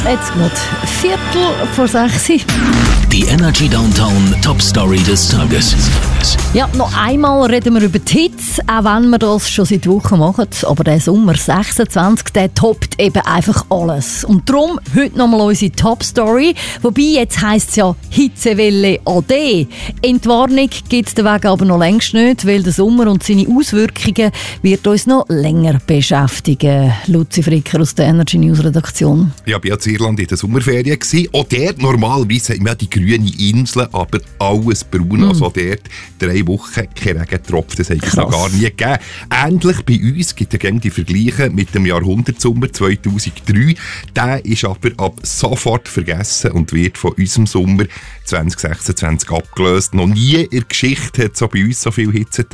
Jetzt gerade 5:45. Die Energy Downtown Top Story des Tages. Ja, noch einmal reden wir über die Hits, auch wenn wir das schon seit Wochen machen. Aber der Sommer 26, der toppt eben einfach alles. Und darum heute nochmal unsere Top Story. Wobei, jetzt heisst es ja Hitzewelle AD. Entwarnung gibt es den Weg aber noch längst nicht, weil der Sommer und seine Auswirkungen wird uns noch länger beschäftigen. Luzi Fricker aus der Energy News Redaktion. Ja, ich war in Irland in der Sommerferien. Auch dort normalerweise haben wir die grüne Insel, aber alles braun. Also dort 3 Wochen kein Regentropfen, das hat es noch gar nie gegeben. Ähnlich bei uns gibt es ja die Vergleiche mit dem Jahrhundertsommer 2003. Der ist aber ab sofort vergessen und wird von unserem Sommer 2026 abgelöst. Noch nie in der Geschichte hat es bei uns so viel Hitze